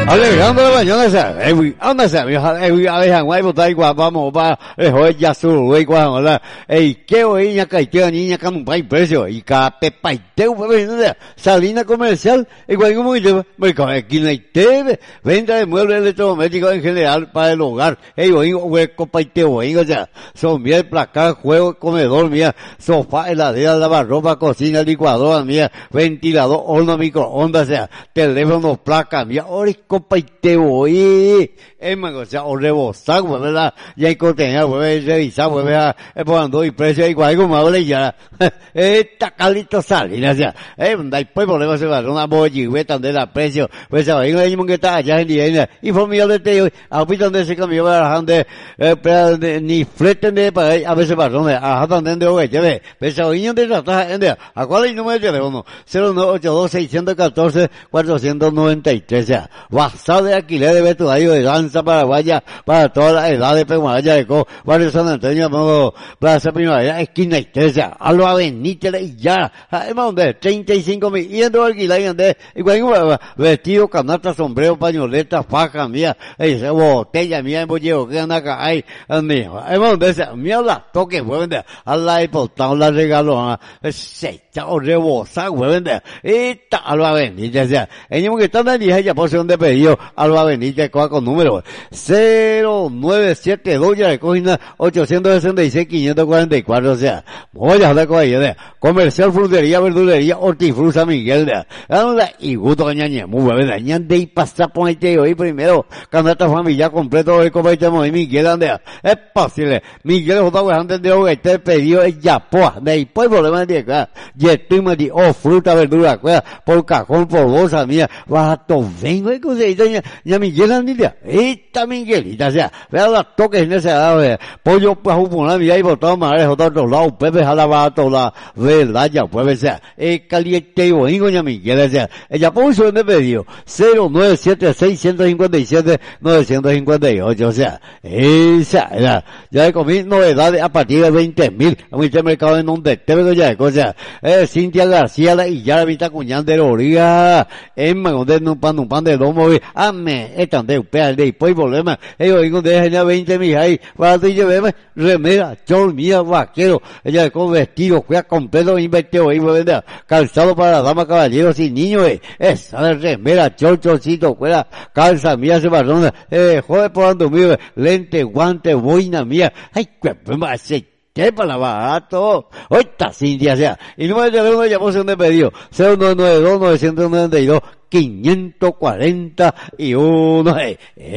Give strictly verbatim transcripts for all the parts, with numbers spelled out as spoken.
Alegrando la mañana esa, eh, anda esa, vieja, eh, a ver, guay, botar igual, vamos, va, eh, joder, ya su, güey, guay, hola, eh, qué hoy, ña, caiteo, niña, can un país precio, y ca, pepaiteo, pues, salina comercial, igual como yo, me cae aquí en la T V, venta de muebles electrodomésticos en general para el hogar, eh, güey, güey, copaiteo, güey, o sea, son miel, placar, juego, comedor, mía, sofá, heladera, lavarropa, cocina, licuadora, mía, ventilador, horno, microondas, o sea, teléfono, placa, mía, ori, copaiteo, güey, eh, man, o sea, o rebosar, güey, ¿verdad? Ya hay contenido, güey, revisar, güey, vea, eh, poniendo y precio, igual, como habla ya, eh, tacalito salina, o sea, eh, después problema se va a una bolligüeta de la precio, pues, se va a ir un que está allá en Liena, y por mí, de te, ahorita donde se cambió, para de, eh, pero, ni flete de, para, a veces para donde, ajá, donde, de, güey, ya ve, pues, se va a ir de la taja, en de, ¿a cuál es el número de teléfono? cero nueve ocho dos seis uno cuatro cuatro nueve tres, o sea, WhatsApp de alquiler de vestuario de danza paraguaya para todas las edades, Peguamaya de Co, Barrio San Antonio, Modo, Plaza Primavera, esquina y tres, o sea, Alba Benítez y ya, además donde, treinta y cinco mil, y en todo alquiler, y donde, igual, vestido, canasta, sombrero, pañoleta, faja, mía, esa botella, mía, en bolleo, que anda acá, ay, mío, además donde, esa, mía, la toque, güey, vende, a la hipotado, la regalo, se echa o rebosa, güey, vende, esta, Alba Benítez, o sea, ellos que están ahí, ella posición de pedido, Alba Benítez, coja con número, cero nueve siete dos, ya de cocina, ochocientos sesenta y seis, quinientos cuarenta y cuatro, o sea, voy a hablar con ella, de comercial, frutería, verdulería, hortifruza, Miguel, de, y gusto, doña Ñemu, güey, de, de y pasar por ahí, te hoy primero, canasta familiar completo, el comercio, y Miguel, ande, es posible, Miguel, J. güey, antes de hoy, este pedido es Yapoa, de ahí, pues, problema de acá, y estoy me di, oh, fruta, verdura, cueva, por cajón, por bolsa, mía, bajato, vengo, y cosita, ya, ya Miguel, ande, esta Miguelita, o sea, vea las toques en ese lado, pollo, pues, una mía, y botado, madre, J. otro lado, Pepe, jala, a toda la, verdad, ya, pues, o sea, es caliente, y bonito, ya Miguel, o sea, ella puso de pedido, cero nueve siete seis cinco siete nueve cinco ocho, o sea, esa era, ya he comido novedades a partir de veinte mil, a mi mercado en donde te veo ya, o sea, eh, Cintia García, la y ya la vista cuñán de Loría, Emma, donde un pan, un pan de domo, ame, están de upea, de pues problema, ellos digo de genial veinte mil ahí, para ti llevarme remera, chor, mía, vaquero, ella con vestido, juega completo, invertido, ahí, vender, calzado para damas, caballeros y niños, eh, esa remera, chor, chorcito, fuera, calza, mía, se barrona, eh, joder, por ando mío, lente, guante, boina, mía, ay, que más se ¿qué para barato? Ahorita Cintia, o sea, y número de teléfono de llamación de pedido, cero nueve nueve dos nueve nueve dos quinientos cuarenta y uno, eh,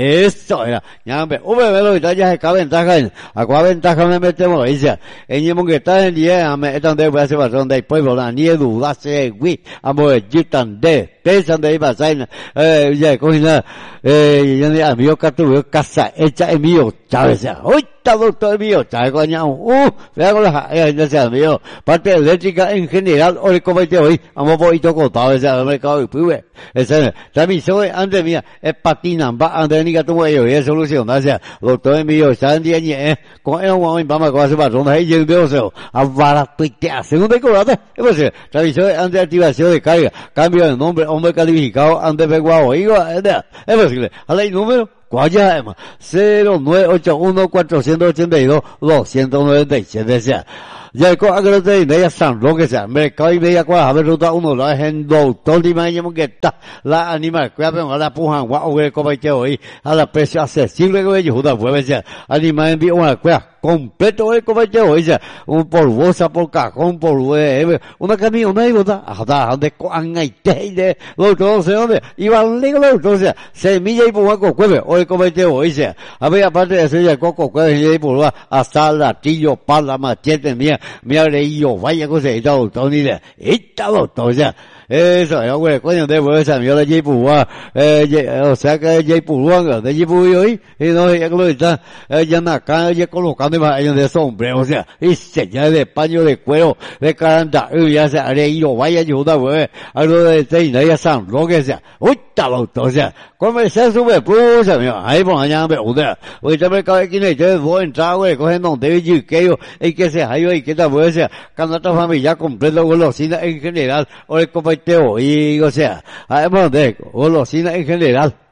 eso era, ya me, un bebé lo que ya se cabe ventaja, en, a cuál ventaja me metemos, dice, en el que está en día, me están de hacer pasión de pueblo, la nie duda se güey, amo de jitan de, pesan de iba a eh, ya, cocina, eh, ya ni amigo que tuve casa, hecha en mío, Chávez, o sea, hoy está doctor mío, Chávez, coña, uh, vea con la, eh, ya sea mío, parte eléctrica en general, hoy como este hoy, amo poquito cotado, o sea, el mercado y pues, ese, transmisión antes mía, es patinan, va, antes ni que tuvo ellos, y es solución, o sea, doctor mío, está en día, eh, con el hombre, vamos a coger patrón, ahí llega de oseo, a barato y te hace un decorate, es posible, transmisión antes de activación de carga, cambio de nombre, hombre calificado, antes de guau, igual, es posible, a la número, Guaya, Emma, cero nueve ocho uno cuatro ocho dos dos nueve siete, o sea, ya el coja que lo te dice, San Roque, o sea, mercado y media cuadra, a ver, ruta uno, la es en doctor, dime, que está, la animal, cuidado, a la pujan, guau, que como hay que hoy, a la precio accesible que ellos, juda, pues, o sea, animal envío una cueva, completo, el como hay que hoy, o sea, un por bolsa, por cajón, por, eh, una camioneta, y bota, hasta, donde cojan ahí, de, los otros, no sé dónde, iban lejos los otros, o sea, semilla y por cueve, o el como hay que hoy, o sea, a ver, aparte de semilla, coco, cueve, y por hasta latillo, pala, machete, mía, me ha leído, vaya cosa, esta doctor, ni de, esta doctor, o sea, eso, yo, güey, coño, de, pues, esa mierda de Jaypurúa, eh, o sea, que de Jaypurúa, de Jaypurúa hoy, y no, ya que lo está, eh, ya acá, ya colocando imágenes de sombrero, o sea, y señales de paño de cuero, de caranda, y ya se ha leído, vaya ayuda, güey, algo de Teina, ya San Roque, o sea, uy, está doctor, o sea, comercial super plus, amigo, ahí, pues, allá, me gusta, ahorita me cabe aquí, y te voy a entrar, güey, cogen donde y que y que se hay, y que tal, güey, o sea, canasta familiar completo, golosina en general, o el comercio, y, o sea, además de golosina en general,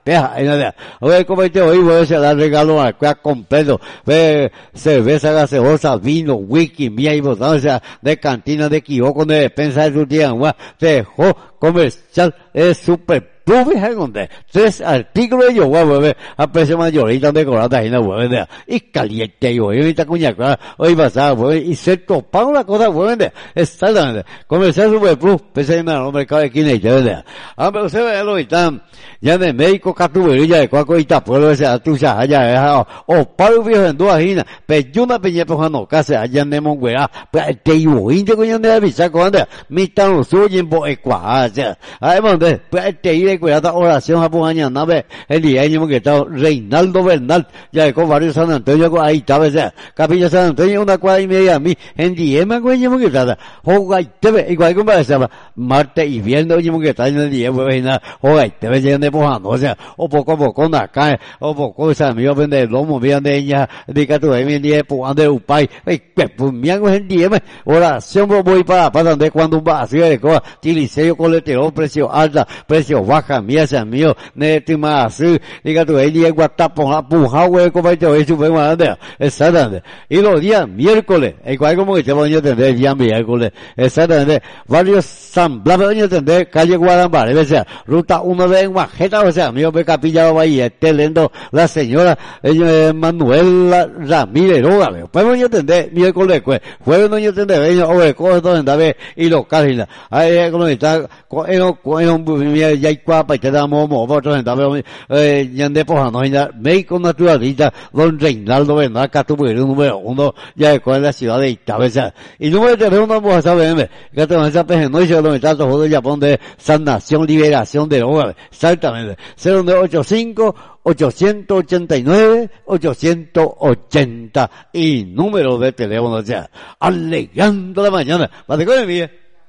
peja, y nada. Oye, como te oí, voy a dar regalo a cuál completo, ve, cerveza gaseosa, vino, whisky, mía y botón, o sea, de cantina, de kiosco, de despensa de tu tía, te dejó comercial, es super Prove hay donde tres artículos yo voy a ver a precio mayorista decorada ahí no voy a vender y caliente yo y ahorita cuña hoy pasado voy y se topa la cosa voy a vender exactamente comercial super plus pese en el mercado de quince ya vender ah pero se ve lo están ya de médico catuberilla de cuaco y tapuelo ese atucha allá o paro viejo en dos ajinas peyuna peña pejano case allá en monguera pues te yo indio coño de avisar cuando mi tan lo suyo en boecua ah donde pues te de cuidado oración a mañana ve el día año que está Reinaldo Bernal ya de con varios San Antonio ahí estaba esa capilla San Antonio una cuadra y media a mí en día me acuerdo que está hoga y te ve igual como esa martes y viernes oye que está en el día pues nada hoga y te ve lleno de mojando o sea o poco a poco na cae o poco esa mío vende lomo bien de ella de que tú en día pues de upay pues me hago en día oración voy para para donde cuando va así de cosa tiliceo coletero precio alta precio bajo mía se mío neti más diga tú el día guatapo apuja hueco para te eso fue más de exactamente y los días miércoles igual como que te voy a entender el día miércoles exactamente varios San Blas voy a entender calle Guadalajara o sea ruta uno de Guajeta o sea mío me capilla Bahía este lento la señora eh, Manuela Ramírez Rógame pues voy a entender miércoles pues jueves no yo entender ellos o el cojo donde ve y los cálidas ahí como está en un ya hay cuapa y te damos vosotros en eh yande pojano ya médico naturalista don Reinaldo Bernal Catuberino número uno ya de la ciudad de Itabesa y número de teléfono vamos a saber que te vas a pedir no dice donde está todo el Japón de sanación liberación de hogar exactamente cero nueve ocho cinco ochocientos ochenta y nueve ochocientos ochenta y número de teléfono ya alegando la mañana para que me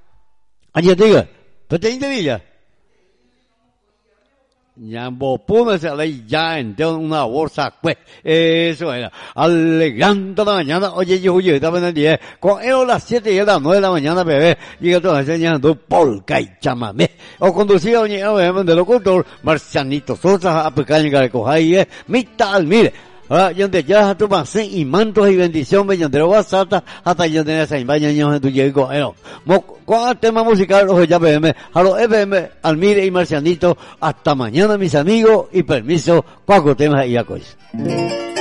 ayer diga tú te intervilla Ñambo póngase a ley ya en una bolsa, pues, eso era, alegando la mañana, oye, yo, yo, estaba en el día, con él a las siete y a las nueve de la mañana, bebé, llega todo enseñando polka y chamamé, o conducía, oye, obviamente, lo control, Marcianito Sosa, a pequeña que coja ahí, eh, mitad, mire, ahora, yo te ya tu base y mantos y bendición mediante lo basata hasta yo tener esa imagen en tu llego. Con el tema musical, ojo ya P M, a los F M, Almire y Marcianito, hasta mañana mis amigos y permiso, cuatro temas y ya cois.